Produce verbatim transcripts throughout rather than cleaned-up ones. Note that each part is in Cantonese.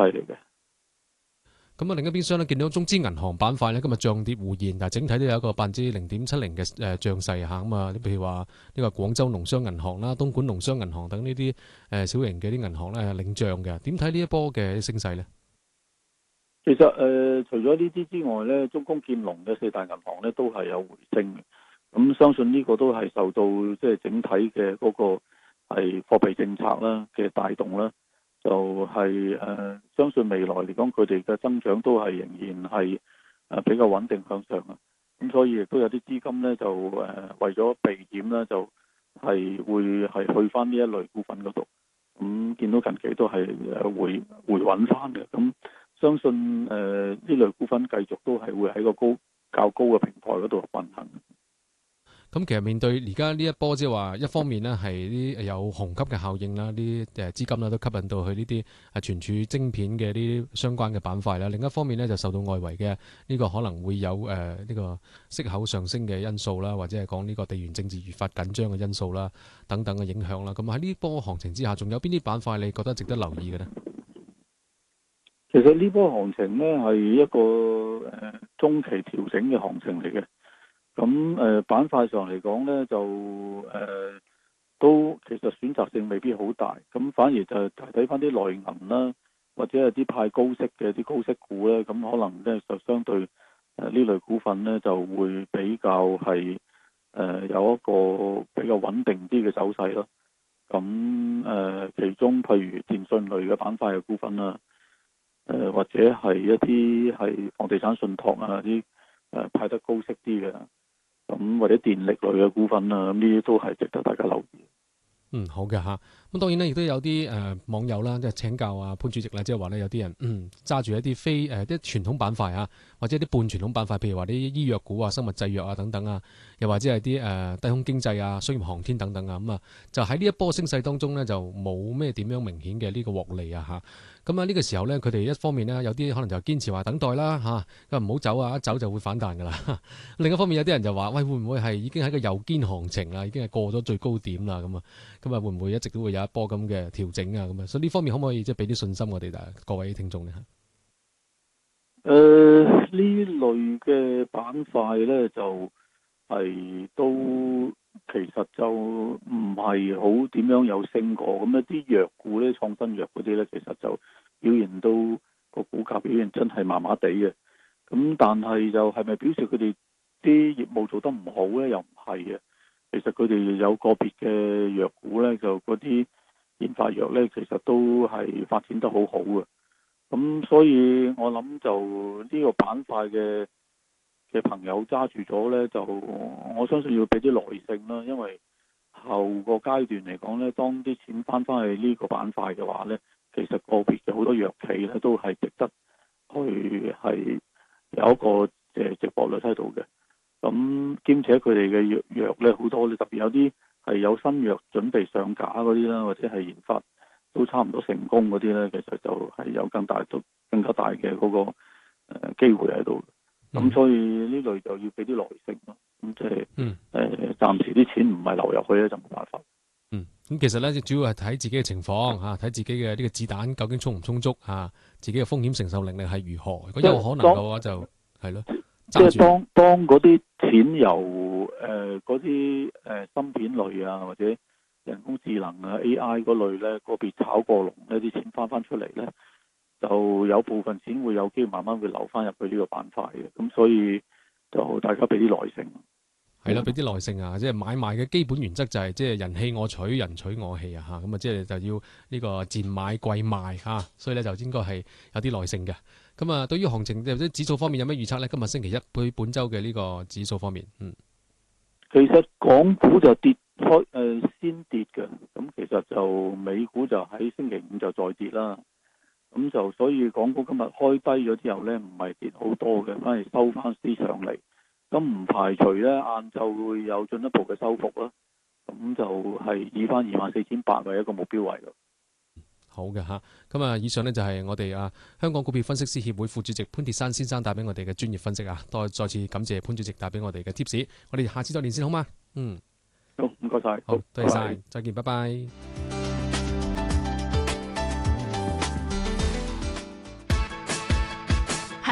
利嘅。 咁啊，另一邊廂咧，見到中資銀行板塊咧，今日漲跌互現，但係整體都有一個百分之零點七零嘅誒漲勢嚇。咁啊，你譬如話呢個廣州農商銀行啦、東莞農商銀行等呢啲誒小型嘅啲銀行咧領漲嘅。點睇呢一波嘅升勢咧？ 其實誒、呃，除咗呢啲之外咧，中工建農嘅四大銀行咧都係有回升嘅。咁相信呢個都係受到即係整體嘅嗰個係貨幣政策啦嘅帶動啦。就係、是、誒、呃，相信未來嚟講，佢哋嘅增長都係仍然係誒比較穩定向上啊。咁所以亦都有啲資金咧就誒、呃、為咗避險咧，就係會係去翻呢一類股份嗰度。咁見到近期都係誒回回穩翻嘅。咁相信誒呢類股份繼續都係會喺個高較高嘅平台嗰度運行。 咁其實面對而家呢一波，即係話一方面呢係啲有虹吸嘅效應啦，啲誒資金啦都吸引到去呢啲係存儲晶片嘅啲相關嘅板塊啦。另一方面呢，就受到外圍嘅呢個可能會有誒呢個息口上升嘅因素啦，或者係講呢個地緣政治越發緊張嘅因素啦，等等嘅影響啦。咁喺呢波行情之下，仲有邊啲板塊你覺得值得留意嘅呢？ 其實呢波行情呢係一個誒中期調整嘅行情嚟嘅。咁誒板塊上嚟講呢，就誒、呃、都其實選擇性未必好大，咁反而就睇翻啲內銀啦，或者係啲派高息嘅啲高息股呢，咁可能呢就相對誒呢、呃、類股份呢就會比較係誒、呃、有一個比較穩定啲嘅走勢咯。咁誒、呃、其中譬如電信類嘅板塊嘅股份啦，誒、呃、或者係一啲係房地產信託啊啲誒派得高息啲嘅。咁或者電力類嘅股份啊，咁呢啲都係值得大家留意。 嗯，好嘅吓。咁當然咧，亦都有啲誒、呃、網友啦，即係請教啊潘主席啦，即係話咧有啲人嗯揸住一啲非誒啲傳統板塊啊，或者啲半傳統板塊，譬如話啲醫藥股啊、生物製藥啊等等啊，又或者係啲誒低空經濟啊、商業航天等等啊，咁、嗯、啊就喺呢一波升勢當中咧，就冇咩點樣明顯嘅呢個獲利啊吓。咁啊呢個時候咧，佢哋一方面咧有啲可能就堅持話等待啦吓，咁唔好走啊，一走就會反彈噶啦。另一方面有啲人就話喂，會唔會係已經喺個右肩行情啦，已經係過咗最高點啦咁啊？咁啊會唔會一直都會有一波咁嘅調整啊？咁啊，所以呢方面可唔可以即係俾啲信心我哋各位聽眾呢？ 誒、呃，呢類嘅板塊咧就係都其實就唔係好點樣有升過，咁一啲藥股咧、創新藥嗰啲咧，其實就表現到個股價表現真係麻麻地嘅。咁但係就係咪表示佢哋啲業務做得唔好咧？又唔係嘅。其實佢哋有個別嘅藥股咧，就嗰啲研發藥咧，其實都係發展得好好嘅。咁所以我諗就呢個板塊嘅嘅朋友揸住咗咧，就我相信要俾啲耐性啦，因為後個階段嚟講咧，當啲錢翻翻去呢個板塊嘅話咧，其實個別嘅好多藥企咧都係值得去係有一個誒值博率喺度嘅。咁兼且佢哋嘅藥藥咧好多咧，特別有啲係有新藥準備上架嗰啲啦，或者係研發都差唔多成功嗰啲咧，其實就係有更大都更加大嘅嗰、那個誒、呃、機會喺度。咁、嗯、所以呢類就要俾啲耐性咯。咁即係誒暫時啲錢唔係流入去咧，就冇辦法。 嗯，咁其實咧主要係睇自己嘅情況嚇，睇自己嘅呢個子彈究竟充唔充足嚇，自己嘅風險承受能力係如何。如果有可能嘅話就係咯。 即係當當嗰啲錢由誒嗰啲誒芯片類啊，或者人工智能啊 A I 嗰類咧，個別炒過龍呢啲錢翻翻出嚟咧，就有部分錢會有機會慢慢會流翻入去呢個板塊嘅。咁所以就大家俾啲耐性。 係啦，俾啲耐性啊！即係買賣嘅基本原則就係即係人棄我取，人取我棄啊！嚇咁啊，即係就要呢個賤買貴賣嚇，所以咧就應該係有啲耐性嘅。咁啊，對於行情或者指數方面有咩預測咧？今日星期一對本週嘅呢個指數方面，嗯， 其實港股就跌開誒、呃、先跌嘅，咁其實就美股就喺星期五就再跌啦。咁就所以港股今日開低咗之後咧，唔係跌好多嘅，反而收翻啲上嚟。咁唔排除咧，晏晝會有進一步嘅收復啦。咁就係以翻二萬四千八為一個目標位咯。 好嘅嚇，咁啊，以上呢就係我哋啊香港股票分析師協會副主席潘鐵珊先生帶俾我哋嘅專業分析啊。多再次感謝潘主席帶俾我哋嘅 tips。我哋下次再連線好嗎？嗯， 好，唔該晒， 好，多謝晒， 拜拜， 再見，拜拜。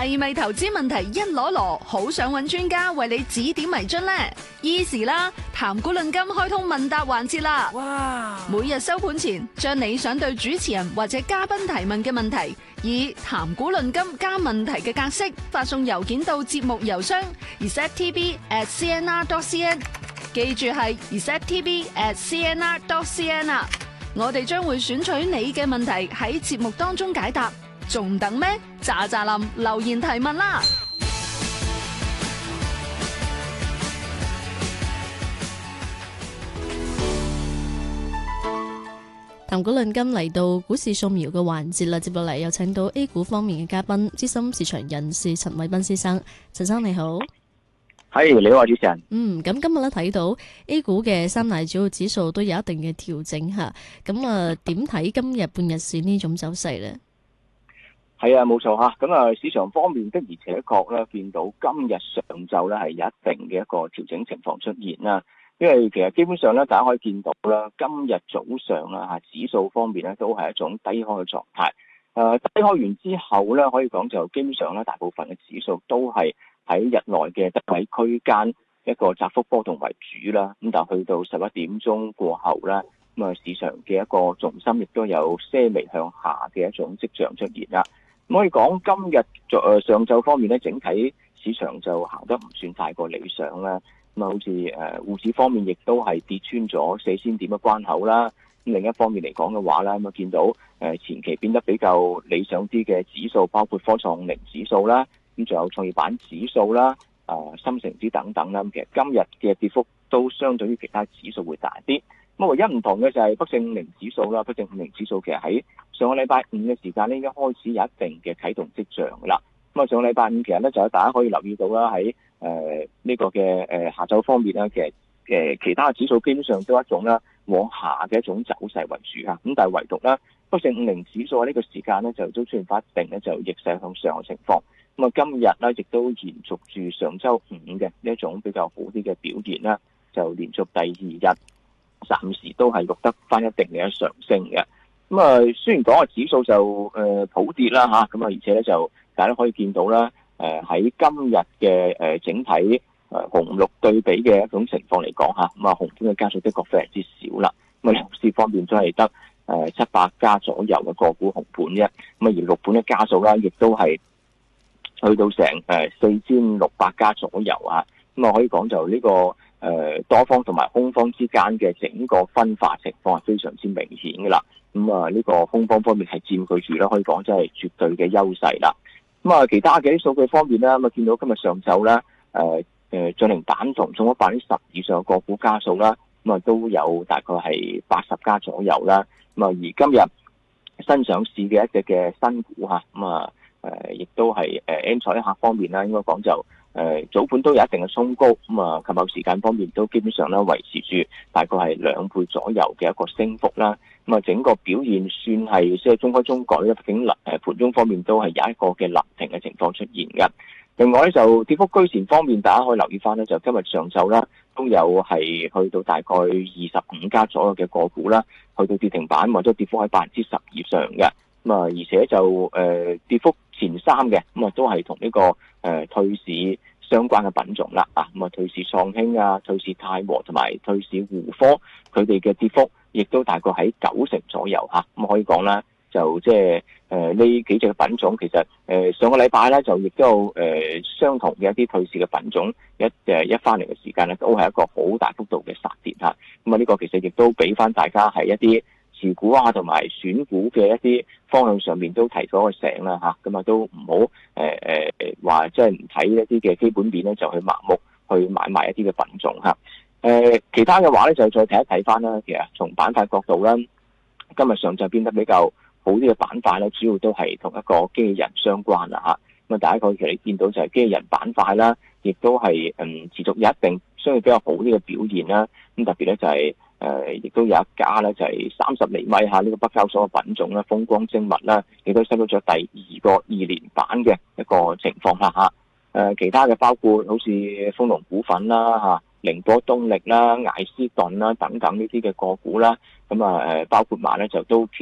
係咪投資問題一籮籮，好想揾專家為你指點迷津呢？ Easy 啦，談股論金開通問答環節啦！哇！每日收盤前，將你想對主持人或者嘉賓提問嘅問題，以談股論金加問題嘅格式發送郵件到節目郵箱 r e c e p t v at c n r dot c n， 記住係 r e c e p t v at c n r dot c n 啊！我哋將會選取你嘅問題喺節目當中解答，仲等咩？喳喳林留言提問啦！ 談股論金嚟到股市掃描嘅環節啦，接落嚟有請到 A 股方面嘅嘉賓，資深市場人士陳偉斌先生。陳生你好。 係，你好，主持人。 嗯，咁今日咧睇到 A 股嘅三大主要指數都有一定嘅調整吓，咁啊點睇今日半日線呢種走勢咧？ 係啊，冇錯吓。咁啊，市場方面的而且確咧，見到今日上晝咧係有一定嘅一個調整情況出現啦。因為其實基本上咧，大家可以見到啦，今日早上啦嚇，指數方面咧都係一種低開嘅狀態。誒、呃、低開完之後咧，可以講就基本上咧，大部分嘅指數都係喺日內嘅低位區間一個窄幅波動為主啦。咁但係去到十一點鐘過後咧，咁啊市場嘅一個重心亦都有些微向下嘅一種跡象出現啦。咁可以講今日誒上晝方面咧，整體市場就行得唔算太過理想啦。咁啊，好似誒滬指方面亦都係跌穿咗四千點嘅關口啦。咁另一方面嚟講嘅話咧，咁啊見到誒前期變得比較理想啲嘅指數，包括科創零指數啦，咁仲有創業板指數啦、啊深成指等等啦。咁其實今日嘅跌幅都相對於其他指數會大啲。咁唯一唔同嘅就係北證五零指數啦，北證五零指數其實喺上個禮拜五嘅時間咧，已經開始有一定嘅啟動跡象噶啦。咁啊，上個禮拜五其實咧就大家可以留意到啦，喺誒呢個嘅誒下晝方面咧，其實誒其他嘅指數基本上都一種啦往下嘅一種走勢為主嚇。咁但係唯獨咧北證五零指數喺呢個時間咧就都出現翻一定咧就逆勢向上嘅情況。咁啊，今日咧亦都延續住上週五嘅呢一種比較好啲嘅表現啦，就連續第二日暫時都係錄得翻一定嘅上升嘅。咁啊，雖然講個指數就誒普跌啦嚇，咁啊而且咧就大家可以見到啦，誒喺今日嘅誒整體誒紅綠對比嘅一種情況嚟講嚇，咁啊紅盤嘅家數的確非常之少啦。咁啊，牛市方面都係得誒七百家左右嘅個股紅盤啫。咁啊，而綠盤嘅家數啦，亦都係去到成誒四千六百家左右啊。咁啊，可以講就呢個誒多方同埋空方之間嘅整個分化情況係非常之明顯嘅啦。咁啊，呢個空方方面係佔據住啦，可以講真係絕對嘅優勢啦。咁啊，其他嘅啲數據方面咧，咁啊見到今日上晝咧，誒誒進行板同中咗百分之十以上嘅個股家數啦，咁啊都有大概係八十家左右啦。咁啊，而今日新上市嘅一隻嘅新股嚇，咁啊誒亦都係誒 N 彩客方面啦，應該講就誒早盤都有一定嘅衝高，咁啊及後時間方面都基本上咧維持住大概係兩倍左右嘅一個升幅啦。咁啊，整個表現算係即係中規中矩咧，畢竟誒盤中方面都係有一個嘅立停嘅情況出現嘅。另外咧就跌幅居前方面，大家可以留意翻咧，就今日上晝啦都有係去到大概二十五家左右嘅個股啦，去到跌停板或者跌幅喺百分之十以上嘅。咁啊，而且就誒、呃、跌幅前三嘅，咁啊都係同呢個誒、呃、退市相關嘅品種啦。啊，咁啊退市創興啊、退市泰和同埋退市湖科，佢哋嘅跌幅亦都大概喺九成左右嚇。咁、啊、可以講啦，就即係誒呢幾隻嘅品種，其實誒、呃、上個禮拜咧就亦都有誒、呃、相同嘅一啲退市嘅品種一誒一翻嚟嘅時間咧，都係一個好大幅度嘅殺跌嚇。咁啊呢個其實亦都俾翻大家係一啲持股啊同埋選股嘅一啲方向上面都提咗個醒啦嚇。咁啊都唔好誒誒話即係唔睇一啲嘅基本面咧，就去盲目去買賣一啲嘅品種嚇。誒、呃、其他嘅話咧就再睇一睇翻啦。其實從板塊角度啦，今日上晝變得比較好啲嘅板塊咧，主要都係同一個機器人相關啦嚇。咁啊，第一個其實你見到就係機器人板塊啦，亦都係嗯持續有一定相對比較好啲嘅表現啦。咁特別咧就係誒，亦都有一家咧就係三十厘米下呢個北交所嘅品種啦，風光精密啦，亦都收到咗第二個二連板嘅一個情況啦嚇。誒，其他嘅包括好似豐隆股份啦嚇、寧波東力啦、艾斯頓啦等等呢啲嘅個股啦，咁啊誒包括埋咧就都